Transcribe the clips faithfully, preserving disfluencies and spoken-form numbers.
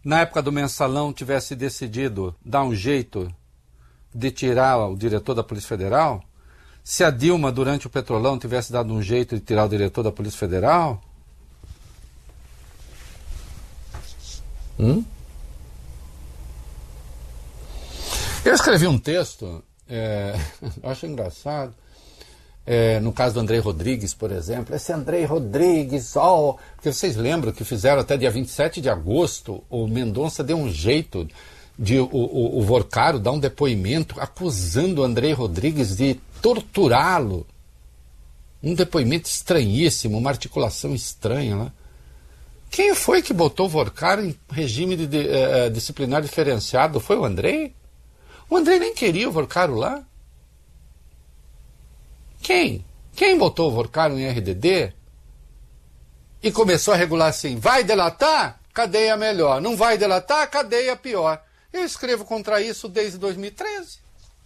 na época do Mensalão, tivesse decidido dar um jeito de tirar o diretor da Polícia Federal, se a Dilma, durante o Petrolão, tivesse dado um jeito de tirar o diretor da Polícia Federal... Hum? Eu escrevi um texto, é, eu acho engraçado, é, no caso do Andrei Rodrigues, por exemplo, esse Andrei Rodrigues, oh, porque vocês lembram que fizeram até dia vinte e sete de agosto, o Mendonça deu um jeito de o, o, o Vorcaro dar um depoimento acusando o Andrei Rodrigues de torturá-lo. Um depoimento estranhíssimo, uma articulação estranha lá. Quem foi que botou o Vorcaro em regime de, de, uh, disciplinar diferenciado? Foi o Andrei? O Andrei nem queria o Vorcaro lá. Quem? Quem botou o Vorcaro em R D D? E começou a regular assim, vai delatar? Cadeia melhor. Não vai delatar? Cadeia pior. Eu escrevo contra isso desde dois mil e treze.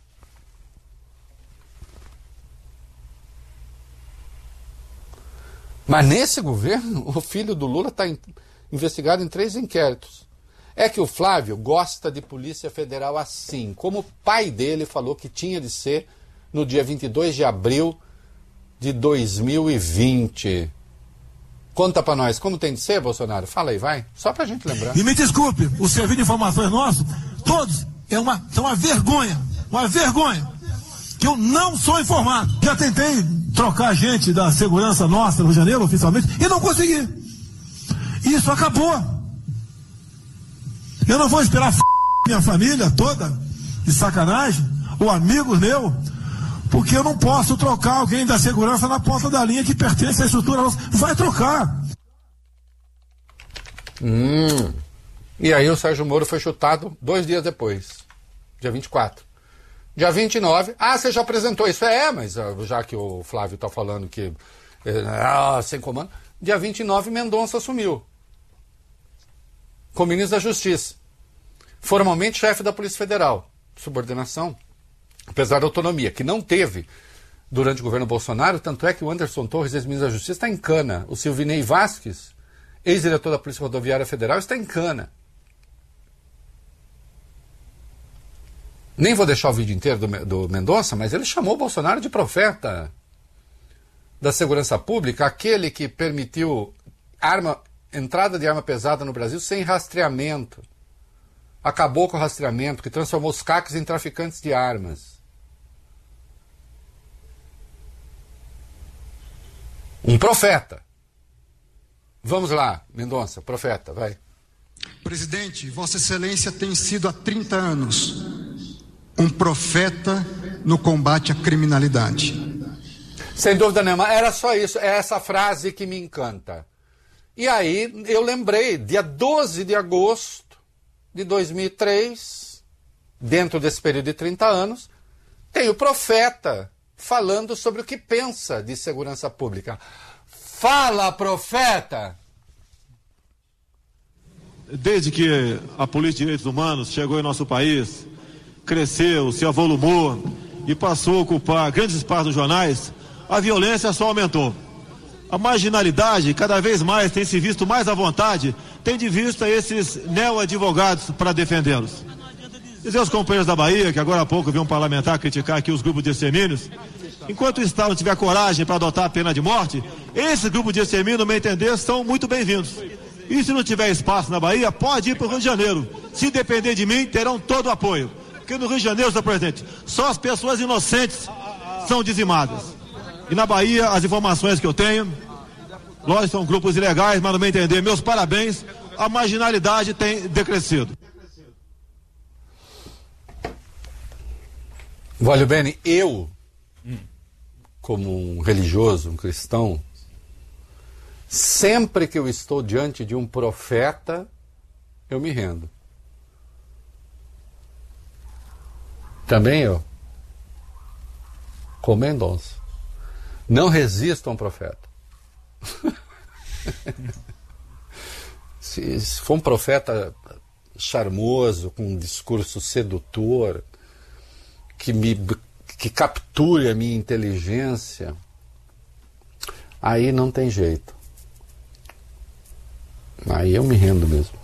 Mas nesse governo, o filho do Lula está investigado em três inquéritos. É que o Flávio gosta de Polícia Federal assim, como o pai dele falou que tinha de ser no dia vinte e dois de abril de dois mil e vinte. Conta pra nós, como tem de ser, Bolsonaro? Fala aí, vai. Só pra gente lembrar. E me desculpe, o serviço de informações nosso, todos, é uma, é uma vergonha, uma vergonha, que eu não sou informado. Já tentei trocar gente da segurança nossa no Rio de Janeiro, oficialmente, e não consegui. Isso acabou. Eu não vou esperar f... minha família toda, de sacanagem, ou amigos meus, porque eu não posso trocar alguém da segurança na ponta da linha que pertence à estrutura nossa. Vai trocar. Hum. E aí o Sérgio Moro foi chutado dois dias depois, dia vinte e quatro. Dia vinte e nove, ah, você já apresentou isso? É, mas já que o Flávio está falando que ah, sem comando, dia vinte e nove Mendonça assumiu como ministro da Justiça, formalmente chefe da Polícia Federal, subordinação, apesar da autonomia, que não teve durante o governo Bolsonaro, tanto é que o Anderson Torres, ex-ministro da Justiça, está em cana. O Silvinei Vasquez, ex-diretor da Polícia Rodoviária Federal, está em cana. Nem vou deixar o vídeo inteiro do, do Mendonça, mas ele chamou o Bolsonaro de profeta da segurança pública, aquele que permitiu arma, entrada de arma pesada no Brasil sem rastreamento. Acabou com o rastreamento, que transformou os caques em traficantes de armas. Um profeta. Vamos lá, Mendonça, profeta, vai. Presidente, Vossa Excelência tem sido há trinta anos um profeta no combate à criminalidade. Sem dúvida nenhuma, era só isso, é essa frase que me encanta. E aí eu lembrei, dia doze de agosto de dois mil e três, dentro desse período de trinta anos, tem o profeta falando sobre o que pensa de segurança pública. Fala, profeta! Desde que a política de direitos humanos chegou em nosso país, cresceu, se avolumou e passou a ocupar grandes espaços nos jornais, a violência só aumentou. A marginalidade cada vez mais tem se visto mais à vontade, tem de vista esses neo-advogados para defendê-los. Dizer aos companheiros da Bahia, que agora há pouco vi um parlamentar criticar aqui os grupos de extermínios, enquanto o Estado não tiver coragem para adotar a pena de morte, esses grupos de extermínio, no meu entender, são muito bem-vindos. E se não tiver espaço na Bahia, pode ir para o Rio de Janeiro. Se depender de mim, terão todo o apoio. Porque no Rio de Janeiro, senhor presidente, só as pessoas inocentes são dizimadas. E na Bahia, as informações que eu tenho, lógico, são grupos ilegais, mas no meu entender, meus parabéns, a marginalidade tem decrescido. Voglio bene, eu, como um religioso, um cristão, sempre que eu estou diante de um profeta, eu me rendo. Também eu, como Mendonça, não resisto a um profeta. se, se for um profeta charmoso, com um discurso sedutor, que me que capture a minha inteligência, aí não tem jeito. Aí eu me rendo mesmo.